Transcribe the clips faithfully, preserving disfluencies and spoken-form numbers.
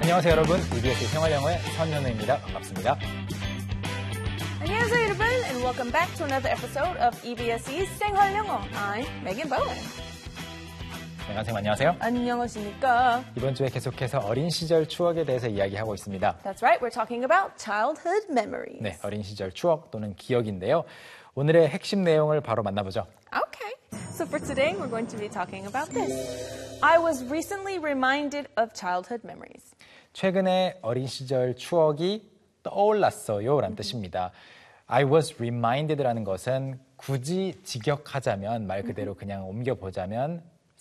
안녕하세요 여러분, 이비에스 생활영어의 선현우입니다. 반갑습니다. 안녕하세요 여러분, and welcome back to another episode of 이비에스의 생활영어. I'm Megan Bowen. 네, 선생님 안녕하세요. 안녕하십니까. 이번 주에 계속해서 어린 시절 추억에 대해서 이야기하고 있습니다. That's right, we're talking about childhood memories. 네, 어린 시절 추억 또는 기억인데요. 오늘의 핵심 내용을 바로 만나보죠. Okay, so for today we're going to be talking about this. I was recently reminded of childhood memories. 최근에 어린 시절 추억이 떠올랐어요 라는 뜻입니다. I was reminded라는 것은 굳이 직역하자면 말 그대로 그냥 옮겨보자면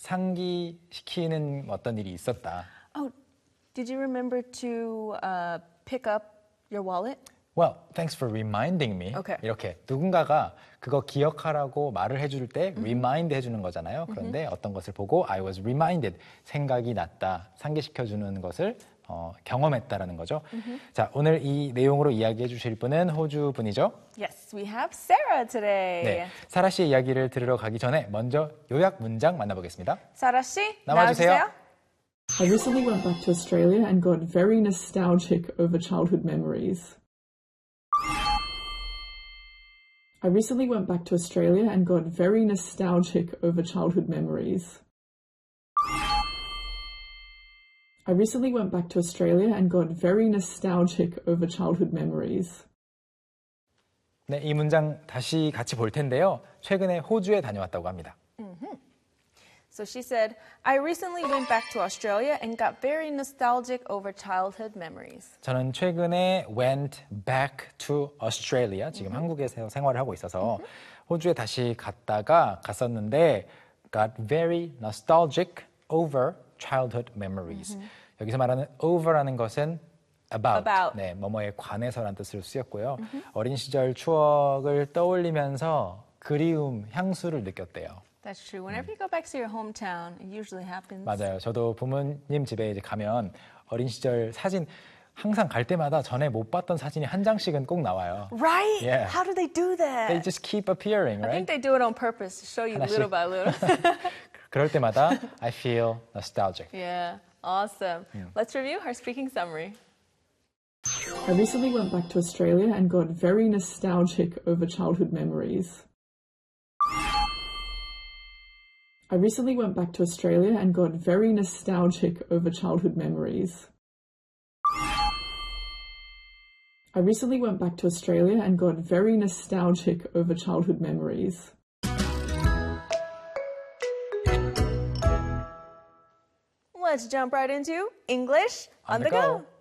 상기시키는 어떤 일이 있었다. Oh, did you remember to uh, pick up your wallet? Well, thanks for reminding me. Okay. 이렇게 누군가가 그거 기억하라고 말을 해줄 때 mm-hmm. remind 해주는 거잖아요. 그런데 mm-hmm. 어떤 것을 보고 I was reminded, 생각이 났다, 상기시켜주는 것을 어, 경험했다라는 거죠. Mm-hmm. 자, 오늘 이 내용으로 이야기해 주실 분은 호주 분이죠? Yes, we have Sarah today. 네, 사라 씨의 이야기를 들으러 가기 전에 먼저 요약 문장 만나보겠습니다. 사라 씨, 나와주세요. 나와주세요. I recently went back to Australia and got very nostalgic over childhood memories. I recently went back to Australia and got very nostalgic over childhood memories. I recently went back to Australia and got very nostalgic over childhood memories. 네, 이 문장 다시 같이 볼 텐데요. 최근에 호주에 다녀왔다고 합니다. Mm-hmm. So she said, I recently went back to Australia and got very nostalgic over childhood memories. 저는 최근에 went back to Australia, 지금 mm-hmm. 한국에서 생활을 하고 있어서 mm-hmm. 호주에 다시 갔다가 갔었는데 got very nostalgic over childhood memories. Mm-hmm. 여기서 말하는 over라는 것은 about, about. 네, 뭐뭐에 관해서라는 뜻으로 쓰였고요. Mm-hmm. 어린 시절 추억을 떠올리면서 그리움, 향수를 느꼈대요. That's true. Whenever you go back to your hometown, it usually happens. 맞아요. 저도 부모님 집에 이제 가면 어린 시절 사진 항상 갈 때마다 전에 못 봤던 사진이 한 장씩은 꼭 나와요. Right? Yeah. How do they do that? They just keep appearing, right? I think they do it on purpose to show you 하나씩. little by little. 그럴 때마다 I feel nostalgic. Yeah, awesome. Yeah. Let's review her speaking summary. I recently went back to Australia and got very nostalgic over childhood memories. I recently went back to Australia and got very nostalgic over childhood memories. I recently went back to Australia and got very nostalgic over childhood memories. Let's jump right into English on, On the the go. go.